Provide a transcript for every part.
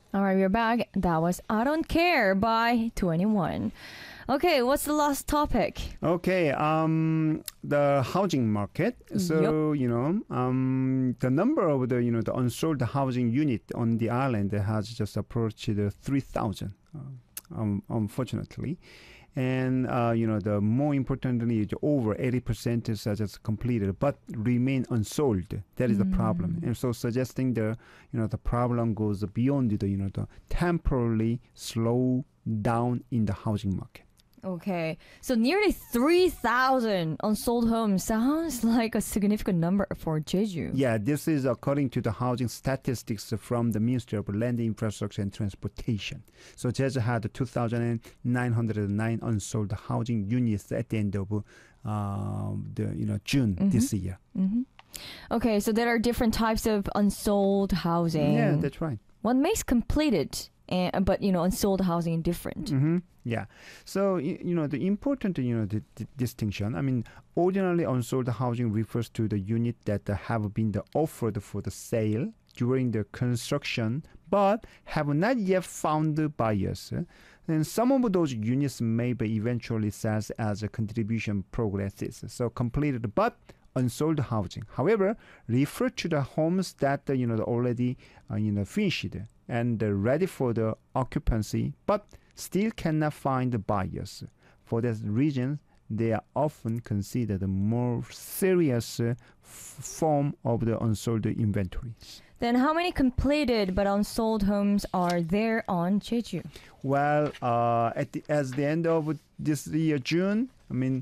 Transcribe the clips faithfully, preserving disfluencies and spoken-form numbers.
All right, we're back. That was I Don't Care by twenty-one. Okay, what's the last topic? Okay, um, the housing market. So you know, um, the number of the you know the unsold housing unit on the island has just approached the three thousand. Uh, um, unfortunately, and uh, you know the more importantly, the over eighty percent is uh, just completed, but remain unsold. That is the problem, and so suggesting the you know the problem goes beyond the you know the temporarily slow down in the housing market. Okay, so nearly three thousand unsold homes sounds like a significant number for Jeju. Yeah, this is according to the housing statistics from the Ministry of Land, Infrastructure and Transportation. So Jeju had two thousand nine hundred nine unsold housing units at the end of uh, the you know June Mm-hmm. this year. Mm-hmm. Okay, so there are different types of unsold housing. Yeah, that's right. What makes completed, and, but you know, unsold housing different? Mm-hmm. Yeah. So, y- you know, the important, you know, the, the distinction, I mean, ordinarily unsold housing refers to the unit that uh, have been the offered for the sale during the construction, but have not yet found the buyers. And some of those units may be eventually sold as a contribution progresses. So completed, but unsold housing. However, refer to the homes that, uh, you know, already, uh, you know, finished and uh, ready for the occupancy, but still cannot find the buyers. For that reason, they are often considered a more serious uh, f- form of the unsold inventories. Then how many completed but unsold homes are there on Jeju? Well, uh, at the, as the end of this year, June, I mean,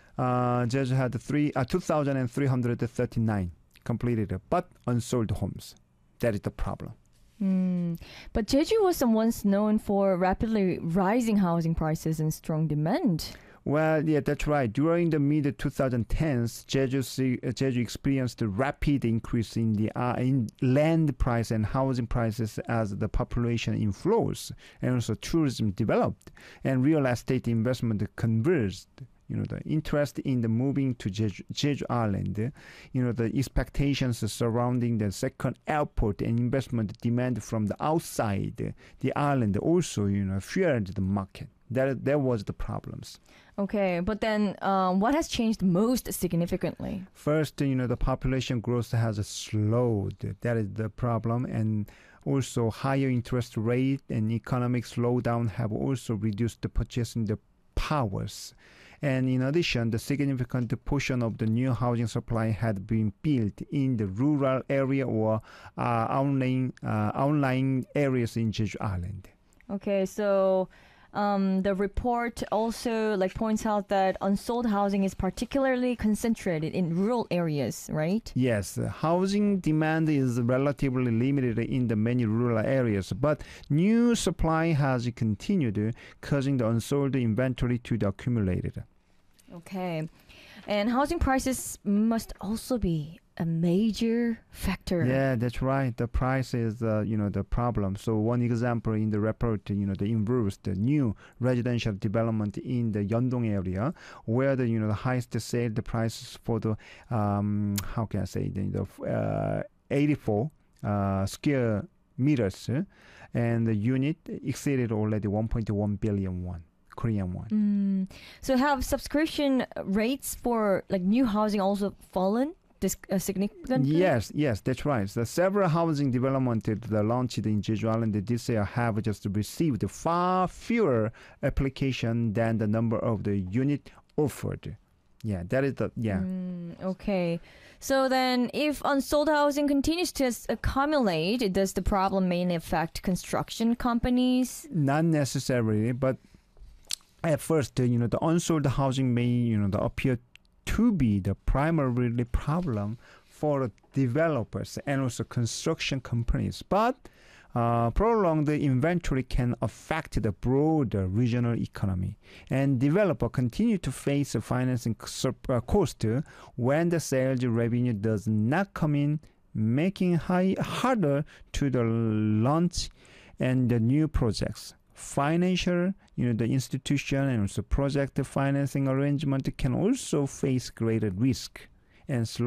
uh, Jeju had three, uh, two thousand three hundred thirty-nine completed but unsold homes. That is the problem. Hmm. But Jeju was once known for rapidly rising housing prices and strong demand. Well, yeah, that's right. During the mid twenty tens, Jeju, se- uh, Jeju experienced a rapid increase in the uh, in land price and housing prices as the population inflows and also tourism developed and real estate investment converged. You know, the interest in the moving to Jeju, Jeju Island, you know, the expectations surrounding the second airport and investment demand from the outside the island also, you know, fueled the market. That, that was the problems. Okay, but then um, what has changed most significantly? First, you know, the population growth has slowed. That is the problem. And also higher interest rate and economic slowdown have also reduced the purchasing the powers. And in addition, the significant portion of the new housing supply had been built in the rural area or uh, outlying, uh, outlying areas in Jeju Island. Okay, so um, the report also like points out that unsold housing is particularly concentrated in rural areas, right? Yes, housing demand is relatively limited in the many rural areas, but new supply has continued, causing the unsold inventory to be accumulated. Okay, and housing prices must also be a major factor. Yeah, that's right. The price is, uh, you know, the problem. So one example in the report, you know, the involves the new residential development in the Yeongdong area, where the, you know, the highest sale the prices for the, um, how can I say, the, the uh, eighty-four uh, square meters, uh, and the unit exceeded already one point one billion won. Korean won. Mm. So have subscription rates for like new housing also fallen dis- uh, significantly? Yes, yes, that's right. The several housing developments that launched in Jeju Island this year have just received far fewer applications than the number of the unit offered. Yeah, that is the, yeah. Mm, okay. So then if unsold housing continues to s- accumulate, does the problem mainly affect construction companies? Not necessarily, but at first, uh, you know, the unsold housing may, you know, the appear to be the primary problem for developers and also construction companies. But uh, prolonged inventory can affect the broader regional economy, and developer continue to face a financing sup- uh, cost when the sales revenue does not come in, making high harder to the launch and the new projects. Financial, you know, the institution and also project financing arrangement can also face greater risk and slow